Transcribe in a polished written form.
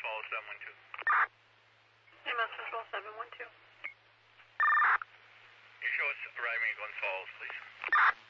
Falls 712. EMS Central 712. You show us arriving at Glens Falls, please.